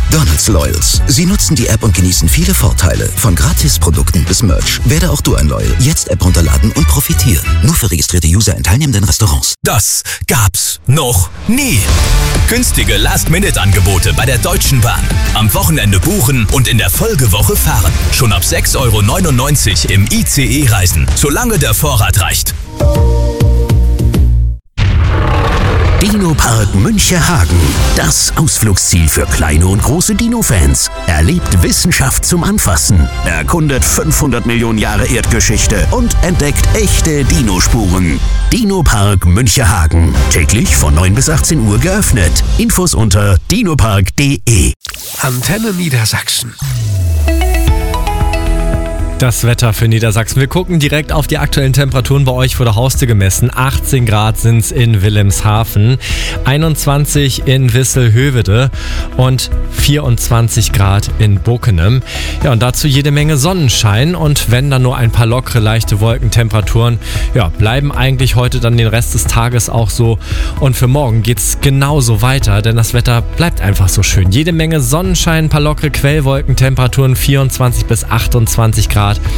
Donald's Loyals. Sie nutzen die App und genießen viele Vorteile. Von Gratisprodukten bis Merch. Werde auch du ein Loyal. Jetzt App runterladen und profitieren. Nur für registrierte User in teilnehmenden Restaurants. Das gab's noch nie. Günstige Last-Minute-Angebote bei der Deutschen Bahn. Am Wochenende buchen und in der Folgewoche fahren. Schon ab 6,99 € im ICE reisen, solange der Vorrat reicht. Dino-Park Münchehagen. Das Ausflugsziel für kleine und große Dino-Fans. Erlebt Wissenschaft zum Anfassen. Erkundet 500 Millionen Jahre Erdgeschichte und entdeckt echte Dinospuren. Dino-Park Münchehagen. Täglich von 9 bis 18 Uhr geöffnet. Infos unter dinopark.de. Antenne Niedersachsen. Das Wetter für Niedersachsen. Wir gucken direkt auf die aktuellen Temperaturen bei euch vor der Haustür gemessen. 18 Grad sind es in Wilhelmshaven, 21 in Visselhövede und 24 Grad in Bockenem. Ja, und dazu jede Menge Sonnenschein und wenn dann nur ein paar lockere, leichte Wolkentemperaturen, ja, bleiben eigentlich heute dann den Rest des Tages auch so. Und für morgen geht's genauso weiter, denn das Wetter bleibt einfach so schön. Jede Menge Sonnenschein, ein paar lockere Quellwolkentemperaturen, 24 bis 28 Grad.